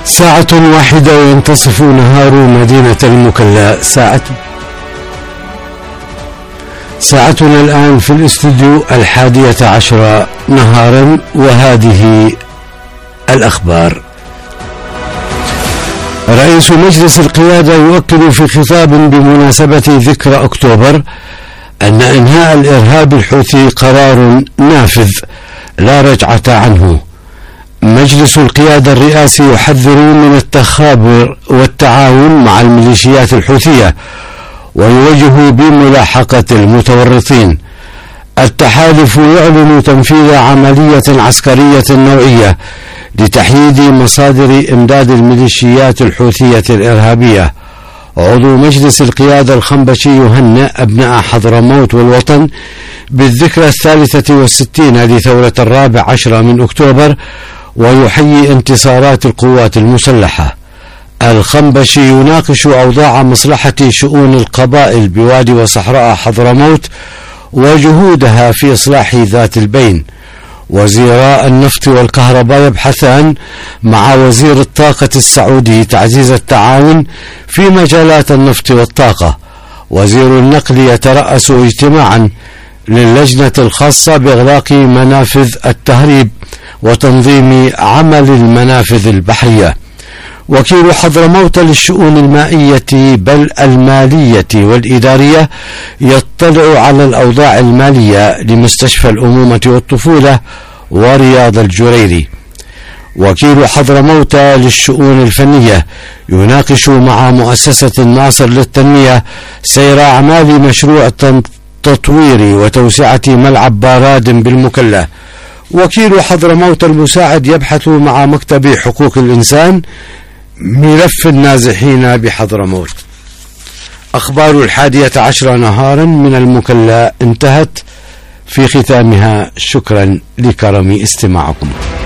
ساعة واحدة وينتصف نهار مدينة المكلا. ساعتنا الآن في الاستوديو 11 نهارا، وهذه الأخبار. رئيس مجلس القيادة يؤكد في خطاب بمناسبة ذكرى أكتوبر أن إنهاء الإرهاب الحوثي قرار نافذ لا رجعة عنه. مجلس القيادة الرئاسي يحذر من التخابر والتعاون مع الميليشيات الحوثية ويوجه بملاحقة المتورطين. التحالف يعلن تنفيذ عملية عسكرية نوعية لتحييد مصادر إمداد الميليشيات الحوثية الإرهابية. عضو مجلس القيادة الخنبشي يهنئ أبناء حضرموت والوطن بالذكرى 63 لثورة 14 من أكتوبر، ويحيي انتصارات القوات المسلحة. الخنبشي يناقش أوضاع مصلحة شؤون القبائل بوادي وصحراء حضرموت وجهودها في إصلاح ذات البين. وزيراء النفط والكهرباء يبحثان مع وزير الطاقة السعودي تعزيز التعاون في مجالات النفط والطاقة. وزير النقل يترأس اجتماعا للجنة الخاصة بإغلاق منافذ التهريب وتنظيم عمل المنافذ البحرية. وكيل حضرموت للشؤون المائية بل المالية والإدارية يطلع على الأوضاع المالية لمستشفى الأمومة والطفولة ورياض الجريري. وكيل حضرموت للشؤون الفنية يناقش مع مؤسسة الناصر للتنمية سير أعمال مشروع تطوير وتوسعة ملعب باراد بالمكلا. وكيل حضرموت المساعد يبحث مع مكتب حقوق الإنسان ملف النازحين بحضرموت. أخبار 11 نهارا من المكلا انتهت. في ختامها شكرا لكرم استماعكم.